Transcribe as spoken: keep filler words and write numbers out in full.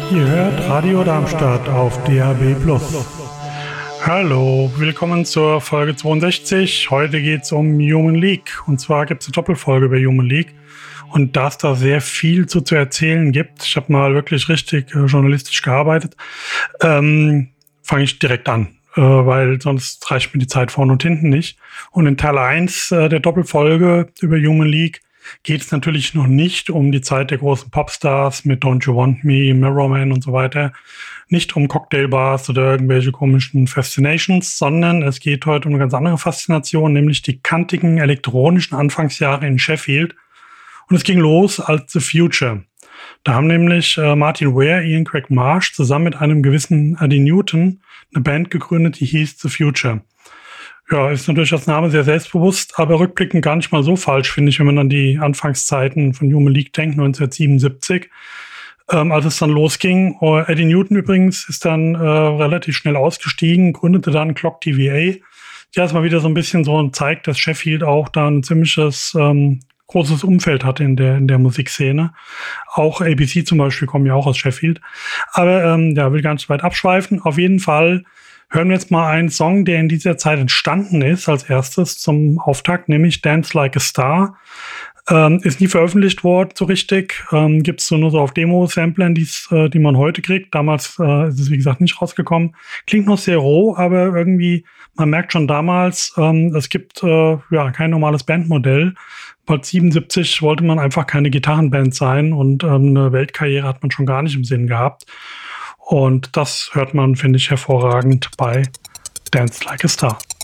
Ihr hört Radio Darmstadt auf D A B plus. Hallo, willkommen zur Folge zweiundsechzig. Heute geht es um Human League. Und zwar gibt es eine Doppelfolge über Human League. Und da es da sehr viel zu, zu erzählen gibt, ich habe mal wirklich richtig äh, journalistisch gearbeitet, ähm, fange ich direkt an, äh, weil sonst reicht mir die Zeit vorne und hinten nicht. Und in Teil eins äh, der Doppelfolge über Human League geht es natürlich noch nicht um die Zeit der großen Popstars mit Don't You Want Me, Mirror Man und so weiter. Nicht um Cocktailbars oder irgendwelche komischen Fascinations, sondern es geht heute um eine ganz andere Faszination, nämlich die kantigen elektronischen Anfangsjahre in Sheffield. Und es ging los als The Future. Da haben nämlich äh, Martin Ware, Ian Craig Marsh zusammen mit einem gewissen Eddie Newton eine Band gegründet, die hieß The Future. Ja, ist natürlich als Name sehr selbstbewusst, aber rückblickend gar nicht mal so falsch, finde ich, wenn man an die Anfangszeiten von Human League denkt, neunzehnhundertsiebenundsiebzig, ähm, als es dann losging. Oh, Eddie Newton übrigens ist dann äh, relativ schnell ausgestiegen, gründete dann Clock T V A. Ja, ist mal wieder so ein bisschen so zeigt, dass Sheffield auch da ein ziemliches ähm, großes Umfeld hatte in der in der Musikszene. Auch A B C zum Beispiel kommen ja auch aus Sheffield. Aber ähm, ja, will gar nicht weit abschweifen. Auf jeden Fall hören wir jetzt mal einen Song, der in dieser Zeit entstanden ist, als erstes zum Auftakt, nämlich Dance Like a Star. Ähm, ist nie veröffentlicht worden, so richtig. Ähm, Gibt es so nur so auf Demo-Samplern, die's, äh, die man heute kriegt. Damals äh, ist es, wie gesagt, nicht rausgekommen. Klingt noch sehr roh, aber irgendwie, man merkt schon damals, ähm, es gibt äh, ja kein normales Bandmodell. Bald siebenundsiebzig wollte man einfach keine Gitarrenband sein und ähm, eine Weltkarriere hat man schon gar nicht im Sinn gehabt. Und das hört man, finde ich, hervorragend bei Dance Like a Star.